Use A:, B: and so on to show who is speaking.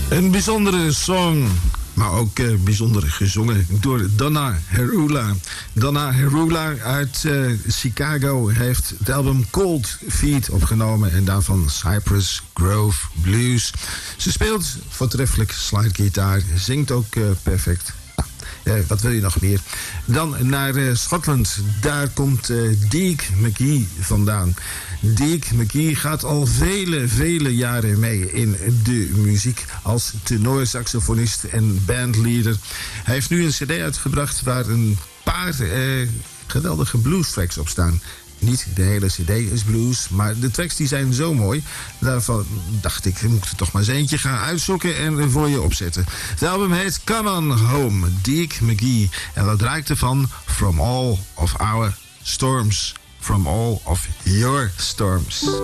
A: Een bijzondere song, maar ook bijzonder gezongen door Donna Herula. Donna Herula uit Chicago heeft het album Cold Feet opgenomen en daarvan Cypress Grove Blues. Ze speelt voortreffelijk slidegitaar, zingt ook perfect. Wat wil je nog meer? Dan naar Schotland. Daar komt Deke McGee vandaan. Deke McGee gaat al vele jaren mee in de muziek als tenorsaxofonist en bandleader. Hij heeft nu een cd uitgebracht waar een paar geweldige bluestracks op staan. Niet de hele cd is blues, maar de tracks die zijn zo mooi. Daarvan dacht ik moet er toch maar eens eentje gaan uitzoeken en voor je opzetten. Het album heet Come On Home, Deke McGee. En wat draait ervan? From All of Our Storms. From All of Your Storms.